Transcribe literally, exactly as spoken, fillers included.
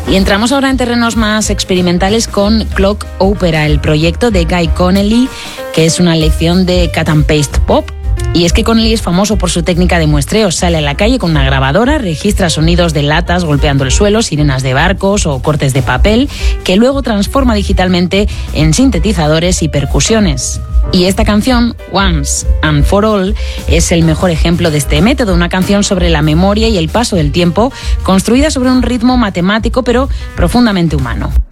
Y entramos ahora en terrenos más experimentales con Clock Opera, el proyecto de Guy Connelly, que es una lección de cut and paste pop. Y es que Connelly es famoso por su técnica de muestreo. Sale a la calle con una grabadora, registra sonidos de latas golpeando el suelo, sirenas de barcos o cortes de papel, que luego transforma digitalmente en sintetizadores y percusiones. Y esta canción, Once and for All, es el mejor ejemplo de este método, una canción sobre la memoria y el paso del tiempo, construida sobre un ritmo matemático pero profundamente humano.